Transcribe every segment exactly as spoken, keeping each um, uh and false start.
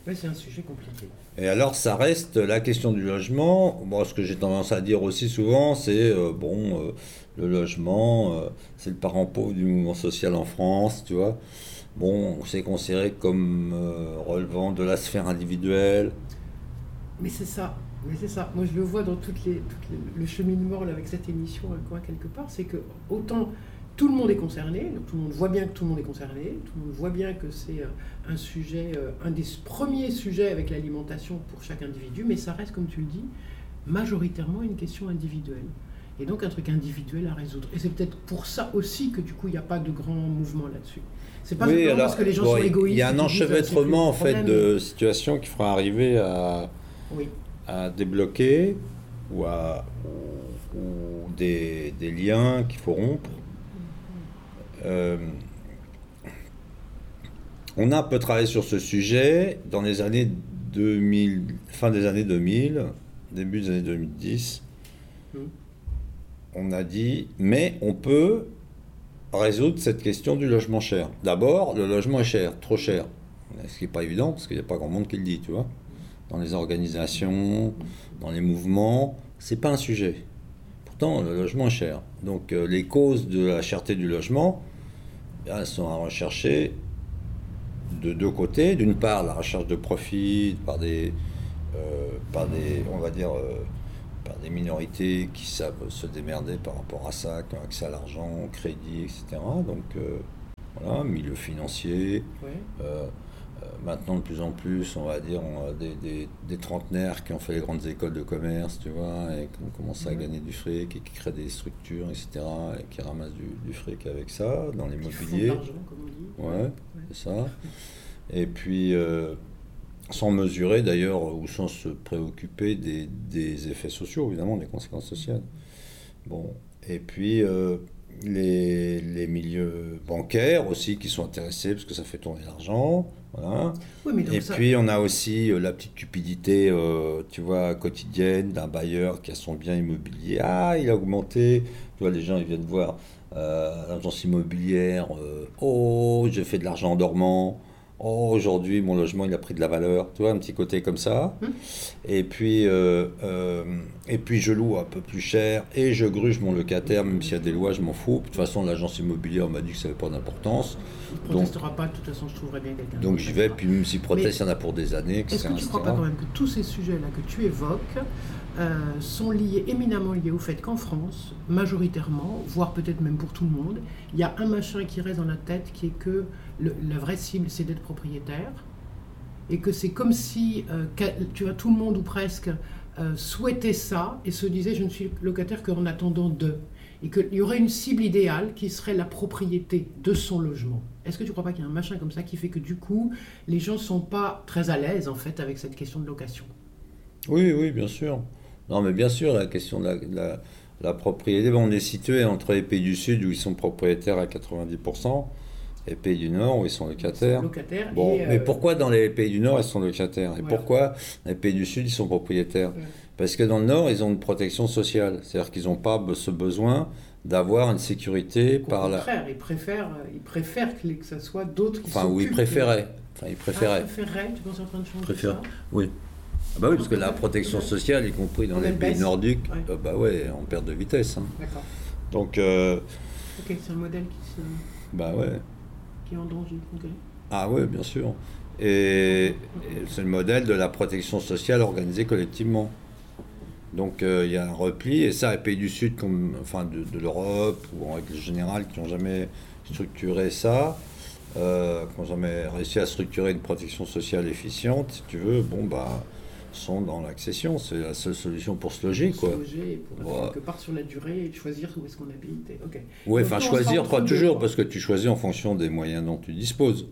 Ouais, c'est un sujet compliqué. Et alors, ça reste la question du logement. Bon, ce que j'ai tendance à dire aussi souvent, c'est euh, bon, euh, le logement, euh, c'est le parent pauvre du mouvement social en France, tu vois. Bon, c'est considéré comme euh, relevant de la sphère individuelle. Mais c'est ça, mais c'est ça. Moi, je le vois dans toutes les, toutes les- le cheminement là, avec cette émission, euh, quoi, quelque part, c'est que autant tout le monde est concerné, donc tout le monde voit bien que tout le monde est concerné, tout le monde voit bien que c'est euh, un sujet, euh, un des premiers sujets avec l'alimentation pour chaque individu, mais ça reste, comme tu le dis, majoritairement une question individuelle. Et donc un truc individuel à résoudre. Et c'est peut-être pour ça aussi que du coup, il n'y a pas de grand mouvement là-dessus. C'est pas Oui, simplement alors, parce que les gens bon, sont il égoïstes. y a un et qu'ils disent, euh, c'est plus enchevêtrement mon en fait problème. de situations qui fera arriver à, Oui, à débloquer ou, à, ou, ou des, des liens qu'il faut rompre. Euh, on a un peu travaillé sur ce sujet dans les années deux mille, fin des années deux mille, début des années deux mille dix. Mm. On a dit, mais on peut résoudre cette question du logement cher. D'abord, le logement est cher, trop cher. Ce qui n'est pas évident, parce qu'il n'y a pas grand monde qui le dit, tu vois. Dans les organisations, dans les mouvements, c'est pas un sujet. Pourtant, le logement est cher. Donc, euh, les causes de la cherté du logement, bien, elles sont à rechercher de deux côtés. D'une part, la recherche de profit par des, euh, par des, on va dire, euh, par des minorités qui savent se démerder par rapport à ça, qui ont accès à l'argent, au crédit, et cetera. Donc, euh, voilà, milieu financier. ouais. Euh, euh, maintenant, de plus en plus, on va dire, on a des, des, des trentenaires qui ont fait les grandes écoles de commerce, tu vois, et qui ont commencé à Ouais. gagner du fric, et qui créent des structures, et cetera, et qui ramassent du, du fric avec ça, dans Qui font de l'immobilier. l'argent, comme on dit. Ouais, Ouais. c'est ça. Et puis, euh, sans mesurer d'ailleurs, ou sans se préoccuper des, des effets sociaux, évidemment, des conséquences sociales. Bon, et puis euh, les, les milieux bancaires aussi qui sont intéressés parce que ça fait tourner l'argent. Voilà. Oui, mais donc Et ça, puis on a aussi euh, la petite cupidité, euh, tu vois, quotidienne d'un bailleur qui a son bien immobilier. Ah, il a augmenté. Tu vois, les gens ils viennent voir euh, l'agence immobilière. euh, oh, j'ai fait de l'argent en dormant. Oh, aujourd'hui mon logement il a pris de la valeur. Tu vois, un petit côté comme ça. hum, Et puis, euh, euh, et puis je loue un peu plus cher et je gruge mon locataire, même s'il y a des lois, je m'en fous. De toute façon, l'agence immobilière m'a dit que ça n'avait pas d'importance. il ne Donc, protestera pas, de toute façon, je trouverai bien quelqu'un. donc qui j'y vais, protestera. puis même s'il proteste, il Mais y en a pour des années, est-ce et cetera que tu ne crois pas et cetera. quand même que tous ces sujets-là que tu évoques euh, sont liés, éminemment liés au fait qu'en France, majoritairement, voire peut-être même pour tout le monde, il y a un machin qui reste dans la tête qui est que le- la vraie cible, c'est d'être propriétaire. Et que c'est comme si, euh, qu'a- tu vois, tout le monde ou presque euh, souhaitait ça et se disait je ne suis locataire qu'en attendant de. Et qu'il y aurait une cible idéale qui serait la propriété de son logement. Est-ce que tu ne crois pas qu'il y a un machin comme ça qui fait que du coup, les gens ne sont pas très à l'aise en fait avec cette question de location? Oui, oui, bien sûr. Non, mais bien sûr, la question de la, de la- la propriété, bon, on est situé entre les pays du Sud où ils sont propriétaires à quatre-vingt-dix pour cent et les pays du Nord où ils sont locataires. Locataire Bon, et. mais euh, pourquoi dans les pays du Nord ils sont locataires et Voilà. pourquoi dans les pays du Sud ils sont propriétaires? Ouais. Parce que dans le Nord ils ont une protection sociale, c'est-à-dire qu'ils n'ont pas be- ce besoin d'avoir une sécurité Au par la... contraire, ils préfèrent, euh, ils préfèrent que, les- que ça soit d'autres qui Enfin, s'occupent. oui, ils de- préféraient. Enfin, ils Ah, préféraient. préféraient, tu penses en train de changer Préféraient. ça? Oui. Ah bah oui, parce que la protection sociale, y compris dans On les elle pays baisse. nordiques, Ouais. euh, bah ouais, en perte de vitesse. Hein. D'accord. Donc, euh, Ok, c'est un modèle qui, se, bah ouais. qui est en danger. Ok. Ah ouais, bien sûr. Et, et c'est le modèle de la protection sociale organisée collectivement. Donc euh, il y a un repli, et ça, les pays du Sud, comme, enfin de, de l'Europe, ou en règle générale, qui n'ont jamais structuré ça, euh, qui n'ont jamais réussi à structurer une protection sociale efficiente, si tu veux, bon, bah, sont dans l'accession. C'est la seule solution pour se loger, Pour quoi. se loger et pour Ouais. quelque part sur la durée et de choisir où est-ce qu'on habite. et- Ok. Oui, Donc, enfin, nous, on sera choisir, entre pas deux, toujours, quoi. parce que tu choisis en fonction des moyens dont tu disposes.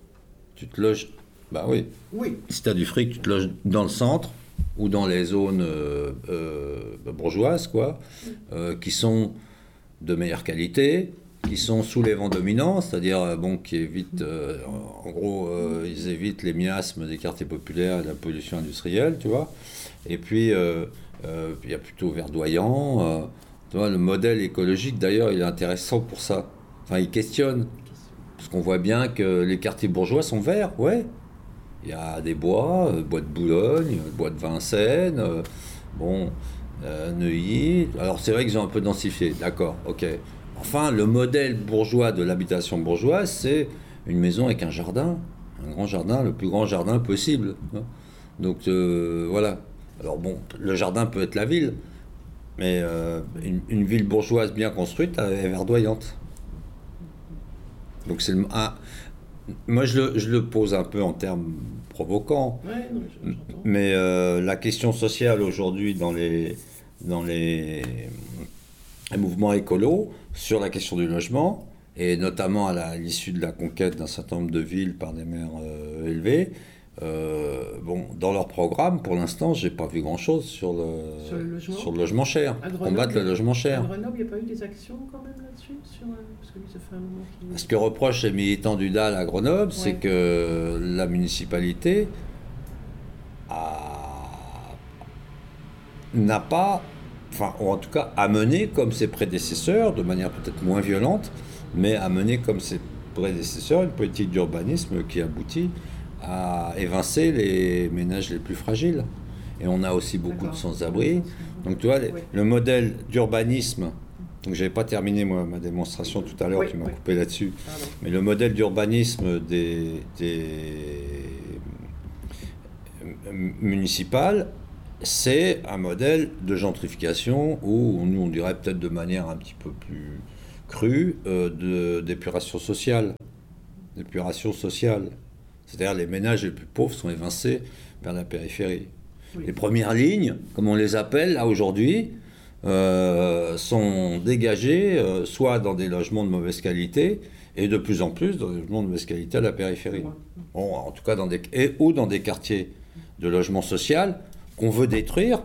Tu te loges, bah oui, Oui, si tu as du fric, tu te loges dans le centre ou dans les zones euh, euh, bourgeoises, quoi, euh, qui sont de meilleure qualité, qui sont sous les vents dominants, c'est-à-dire euh, bon, qui évitent, euh, en gros, euh, ils évitent les miasmes des quartiers populaires et de la pollution industrielle, tu vois. Et puis, euh, euh, il y a plutôt verdoyant. Euh, tu vois, le modèle écologique, d'ailleurs, il est intéressant pour ça. Enfin, il questionne. Parce qu'on voit bien que les quartiers bourgeois sont verts, ouais. Il y a des bois, euh, bois de Boulogne, bois de Vincennes, euh, bon, euh, Neuilly. Alors c'est vrai qu'ils ont un peu densifié, d'accord, ok. Enfin, le modèle bourgeois de l'habitation bourgeoise, c'est une maison avec un jardin, un grand jardin, le plus grand jardin possible. Hein. Donc euh, voilà. Alors bon, le jardin peut être la ville, mais euh, une, une ville bourgeoise bien construite, elle est verdoyante. Donc c'est le, un, moi je le, je le pose un peu en termes provocants, Ouais, non, je- j'entends. mais euh, la question sociale aujourd'hui dans les, dans les, les mouvements écolos sur la question du logement, et notamment à la- à l'issue de la conquête d'un certain nombre de villes par des maires euh, élevés, euh, bon, dans leur programme, pour l'instant, j'ai pas vu grand-chose sur le, Sur le logement sur le logement cher, À Grenoble, combattre le logement À cher. Grenoble, il n'y a pas eu des actions quand même là-dessus sur, euh, parce que lui, ça fait un moment qu'il... Ce que reprochent les militants du D A L à Grenoble, c'est Ouais. que la municipalité a- n'a pas, enfin, ou en tout cas, a mené comme ses prédécesseurs, de manière peut-être moins violente, mais a mené comme ses prédécesseurs une politique d'urbanisme qui aboutit à évincer les ménages les plus fragiles. Et on a aussi beaucoup D'accord. de sans-abri. Donc tu vois, les- Oui. le modèle d'urbanisme, donc j'avais pas terminé moi, ma démonstration tout à l'heure, Oui, tu m'as oui. coupé là-dessus, Pardon. mais le modèle d'urbanisme des, des euh, municipal, c'est un modèle de gentrification où nous on dirait peut-être de manière un petit peu plus crue euh, de d'épuration sociale, d'épuration sociale. C'est-à-dire les ménages les plus pauvres sont évincés vers la périphérie. Oui. Les premières lignes, comme on les appelle là aujourd'hui, euh, sont dégagées euh, soit dans des logements de mauvaise qualité et de plus en plus dans des logements de mauvaise qualité à la périphérie. Ouais. Bon, en tout cas dans des et, ou dans des quartiers de logement social qu'on veut détruire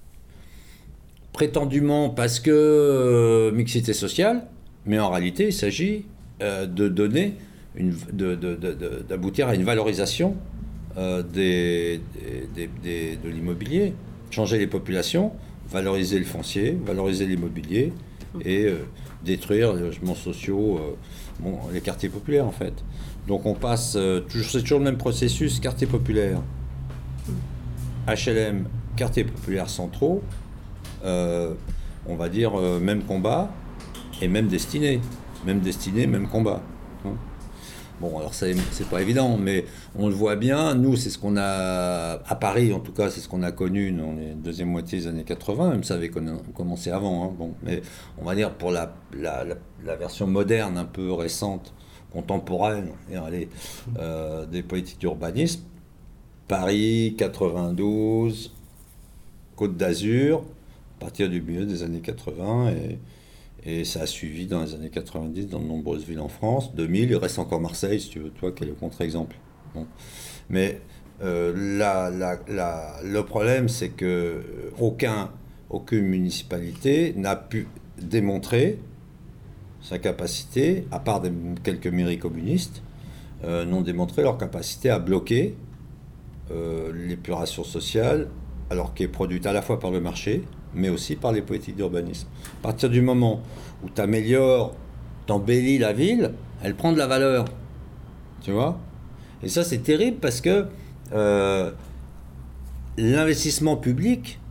prétendument parce que euh, mixité sociale, mais en réalité il s'agit euh, de donner une, de, de, de, de, d'aboutir à une valorisation euh, des, des, des, des, de l'immobilier, changer les populations, valoriser le foncier, valoriser l'immobilier et euh, détruire les logements sociaux, euh, bon, les quartiers populaires en fait. Donc on passe, euh, toujours, c'est toujours le même processus, quartier populaire, H L M, quartier populaire centraux, euh, on va dire euh, même combat et même destinée, même destinée, même combat. Hein. Bon, alors c'est, c'est pas évident, mais on le voit bien. Nous, c'est ce qu'on a à Paris, en tout cas, c'est ce qu'on a connu dans les deuxième moitié des années quatre-vingts. Même ça avait con- commencé avant. Hein, bon, mais on va dire pour la, la, la, la version moderne, un peu récente, contemporaine, et allez, euh, des politiques d'urbanisme. Paris, quatre-vingt-douze, Côte d'Azur, à partir du milieu des années quatre-vingts, et, et ça a suivi dans les années quatre-vingt-dix dans de nombreuses villes en France. deux mille, il reste encore Marseille, si tu veux, toi, qui est le contre-exemple. Bon. Mais euh, la, la, la, le problème, c'est que aucun, aucune municipalité n'a pu démontrer sa capacité, à part des, quelques mairies communistes, euh, n'ont démontré leur capacité à bloquer Euh, l'épuration sociale, alors qui est produite à la fois par le marché, mais aussi par les politiques d'urbanisme. À partir du moment où tu améliores, t'embellis la ville, elle prend de la valeur. Tu vois ? Et ça, c'est terrible parce que euh, l'investissement public,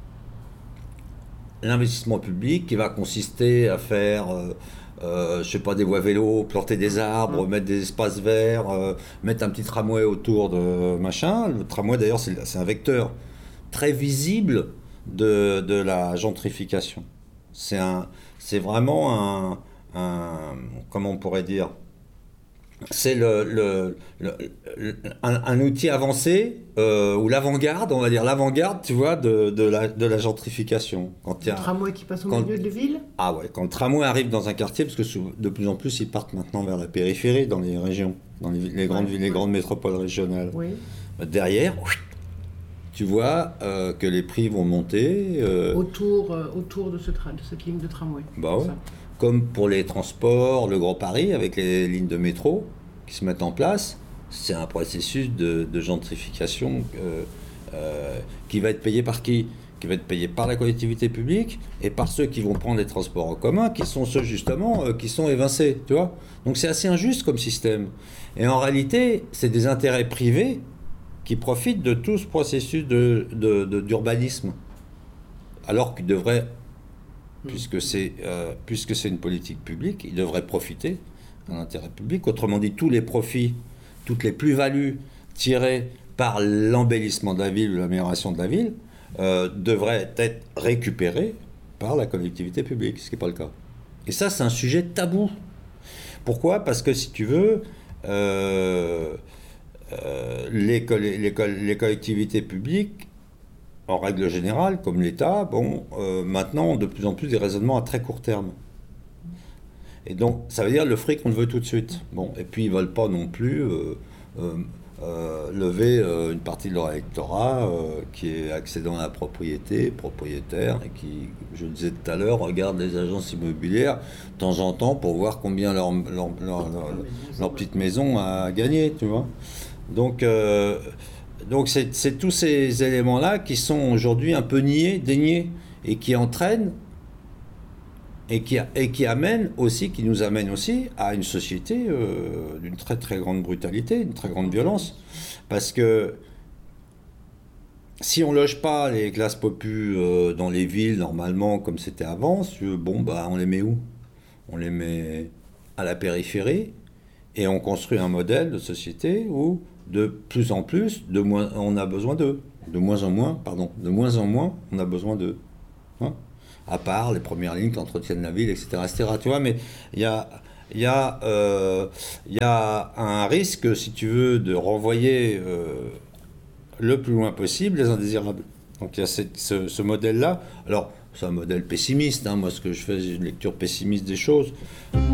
l'investissement public qui va consister à faire... Euh, Euh, je sais pas, des voies vélos, planter des arbres, mettre des espaces verts, euh, mettre un petit tramway autour de machin. Le tramway, d'ailleurs, c'est, c'est un vecteur très visible de, de la gentrification. C'est, un, c'est vraiment un, un... Comment on pourrait dire ? C'est le, le, le, le, un, un outil avancé, euh, ou l'avant-garde, on va dire l'avant-garde, tu vois, de, de, la, de la gentrification. Quand il y a Le tramway qui passe au quand- milieu de la ville. Ah ouais, quand le tramway arrive dans un quartier, parce que sou- de plus en plus ils partent maintenant vers la périphérie, dans les régions, dans les, les grandes Ouais, villes, les ouais. grandes métropoles régionales. Oui. Derrière, tu vois euh, que les prix vont monter, euh, Autour, euh, autour de, ce tra- de cette ligne de tramway. bah ouais. Ça. Comme pour les transports, le Grand Paris, avec les lignes de métro qui se mettent en place. C'est un processus de, de gentrification euh, euh, qui va être payé par qui ? Qui va être payé par la collectivité publique et par ceux qui vont prendre les transports en commun, qui sont ceux justement euh, qui sont évincés, tu vois. Donc c'est assez injuste comme système. Et en réalité, c'est des intérêts privés qui profitent de tout ce processus de, de, de, d'urbanisme, alors qu'ils devraient, mmh. puisque c'est, euh, puisque c'est une politique publique, ils devraient profiter de l'intérêt public. Autrement dit, tous les profits, toutes les plus-values tirées par l'embellissement de la ville ou l'amélioration de la ville euh, devraient être récupérés par la collectivité publique, ce qui n'est pas le cas. Et ça, c'est un sujet tabou. Pourquoi ? Parce que, si tu veux, euh, euh, les, les, les, les collectivités publiques, en règle générale, comme l'État, bon, euh, maintenant ont de plus en plus des raisonnements à très court terme. Et donc, ça veut dire le fric, on le veut tout de suite. Bon, et puis, ils ne veulent pas non plus euh, euh, euh, lever euh, une partie de leur électorat euh, qui est accédant à la propriété, propriétaire, et qui, je le disais tout à l'heure, regarde les agences immobilières de temps en temps pour voir combien leur, leur, leur, leur, leur petite maison a gagné, tu vois. Donc, euh, donc c'est, c'est tous ces éléments-là qui sont aujourd'hui un peu niés, déniés, et qui entraînent Et qui, et qui amène aussi, qui nous amène aussi à une société euh, d'une très très grande brutalité, d'une très grande violence. Parce que si on loge pas les classes populaires euh, dans les villes normalement comme c'était avant, bon bah on les met où ? On les met à la périphérie et on construit un modèle de société où de plus en plus, de moins, on a besoin d'eux, de moins en moins, pardon, de moins en moins, on a besoin d'eux. Hein ? À part les premières lignes qui entretiennent la ville, et cetera, et cetera. Tu vois, mais il y a, y, a, euh, y a un risque, si tu veux, de renvoyer euh, le plus loin possible les indésirables. Donc il y a cette, ce, ce modèle-là. Alors, c'est un modèle pessimiste. Hein. Moi, ce que je fais, c'est une lecture pessimiste des choses.